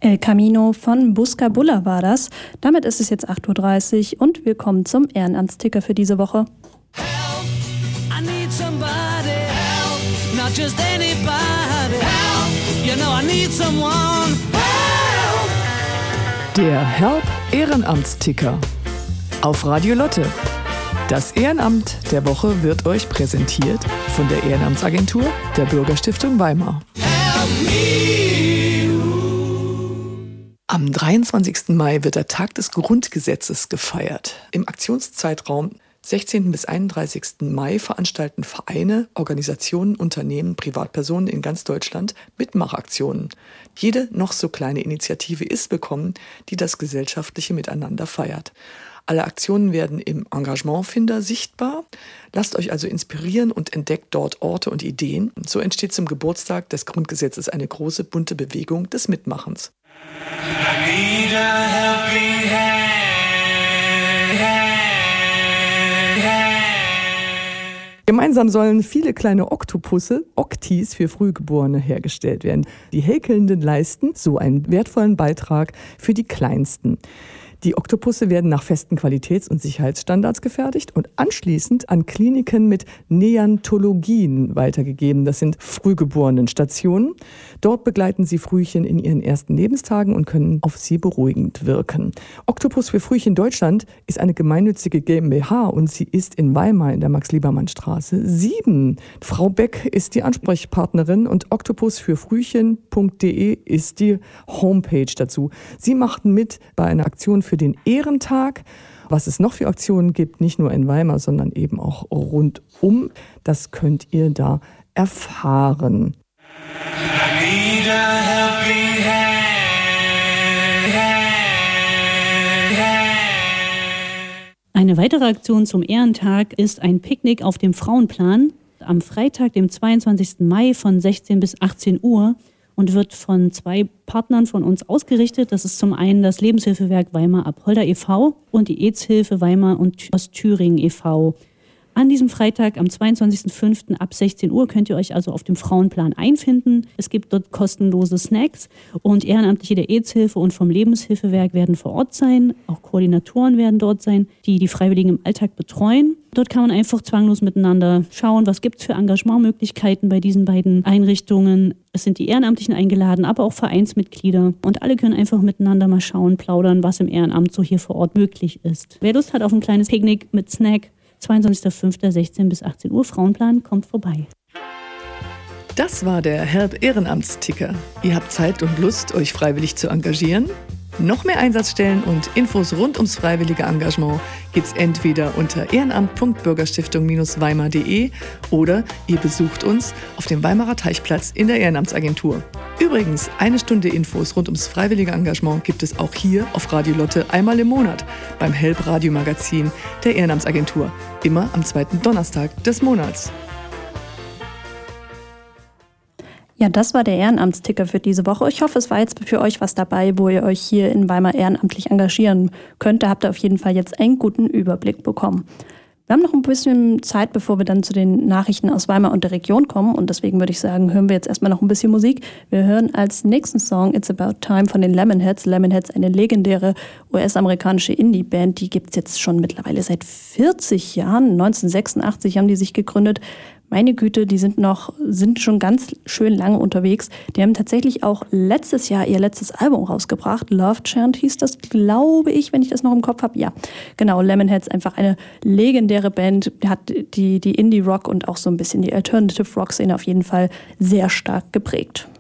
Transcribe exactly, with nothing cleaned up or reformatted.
El Camino von Buscabulla war das. Damit ist es jetzt acht Uhr dreißig und wir kommen zum Ehrenamtsticker für diese Woche. Help, I need somebody, help, not just anybody, help, you know I need someone, help. Der Help Ehrenamtsticker auf Radio Lotte. Das Ehrenamt der Woche wird euch präsentiert von der Ehrenamtsagentur der Bürgerstiftung Weimar. Help me. Am dreiundzwanzigsten Mai wird der Tag des Grundgesetzes gefeiert. Im Aktionszeitraum sechzehnten bis einunddreißigsten Mai veranstalten Vereine, Organisationen, Unternehmen, Privatpersonen in ganz Deutschland Mitmachaktionen. Jede noch so kleine Initiative ist willkommen, die das gesellschaftliche Miteinander feiert. Alle Aktionen werden im Engagementfinder sichtbar. Lasst euch also inspirieren und entdeckt dort Orte und Ideen. So entsteht zum Geburtstag des Grundgesetzes eine große, bunte Bewegung des Mitmachens. I need a helping hand. Gemeinsam sollen viele kleine Oktopusse, Oktis für Frühgeborene, hergestellt werden. Die Häkelnden leisten so einen wertvollen Beitrag für die Kleinsten. Die Oktopusse werden nach festen Qualitäts- und Sicherheitsstandards gefertigt und anschließend an Kliniken mit Neontologien weitergegeben. Das sind Frühgeborenenstationen. Dort begleiten sie Frühchen in ihren ersten Lebenstagen und können auf sie beruhigend wirken. Oktopus für Frühchen Deutschland ist eine gemeinnützige GmbH und sie ist in Weimar in der Max-Liebermann-Straße sieben. Frau Beck ist die Ansprechpartnerin und oktopus für frühchen punkt de ist die Homepage dazu. Sie machten mit bei einer Aktion für den Ehrentag. Was es noch für Aktionen gibt, nicht nur in Weimar, sondern eben auch rundum, das könnt ihr da erfahren. I need a helping hand. Eine weitere Aktion zum Ehrentag ist ein Picknick auf dem Frauenplan am Freitag, dem zweiundzwanzigsten Mai von sechzehn bis achtzehn Uhr. Und wird von zwei Partnern von uns ausgerichtet. Das ist zum einen das Lebenshilfewerk Weimar Apolda e V und die AIDS-Hilfe Weimar und Ostthüringen e V An diesem Freitag, am zweiundzwanzigsten fünften ab sechzehn Uhr könnt ihr euch also auf dem Frauenplan einfinden. Es gibt dort kostenlose Snacks und Ehrenamtliche der AIDS-Hilfe und vom Lebenshilfewerk werden vor Ort sein. Auch Koordinatoren werden dort sein, die die Freiwilligen im Alltag betreuen. Dort kann man einfach zwanglos miteinander schauen, was gibt es für Engagementmöglichkeiten bei diesen beiden Einrichtungen. Es sind die Ehrenamtlichen eingeladen, aber auch Vereinsmitglieder. Und alle können einfach miteinander mal schauen, plaudern, was im Ehrenamt so hier vor Ort möglich ist. Wer Lust hat auf ein kleines Picknick mit Snack, zweiundzwanzigsten fünften sechzehn bis achtzehn Uhr, Frauenplan, kommt vorbei. Das war der Help Ehrenamtsticker. Ihr habt Zeit und Lust, euch freiwillig zu engagieren? Noch mehr Einsatzstellen und Infos rund ums freiwillige Engagement gibt's entweder unter ehrenamt punkt bürgerstiftung weimar punkt de oder ihr besucht uns auf dem Weimarer Teichplatz in der Ehrenamtsagentur. Übrigens, eine Stunde Infos rund ums freiwillige Engagement gibt es auch hier auf Radio Lotte einmal im Monat beim Help Radiomagazin der Ehrenamtsagentur. Immer am zweiten Donnerstag des Monats. Ja, das war der Ehrenamtsticker für diese Woche. Ich hoffe, es war jetzt für euch was dabei, wo ihr euch hier in Weimar ehrenamtlich engagieren könnt. Da habt ihr auf jeden Fall jetzt einen guten Überblick bekommen. Wir haben noch ein bisschen Zeit, bevor wir dann zu den Nachrichten aus Weimar und der Region kommen. Und deswegen würde ich sagen, hören wir jetzt erstmal noch ein bisschen Musik. Wir hören als nächsten Song It's About Time von den Lemonheads. Lemonheads, eine legendäre U S-amerikanische Indie-Band. Die gibt es jetzt schon mittlerweile seit vierzig Jahren. neunzehnhundertsechsundachtzig haben die sich gegründet. Meine Güte, die sind noch, sind schon ganz schön lange unterwegs. Die haben tatsächlich auch letztes Jahr ihr letztes Album rausgebracht. Love Chant hieß das, glaube ich, wenn ich das noch im Kopf habe. Ja, genau, Lemonheads, einfach eine legendäre Band. Hat die, die Indie-Rock und auch so ein bisschen die Alternative-Rock-Szene auf jeden Fall sehr stark geprägt.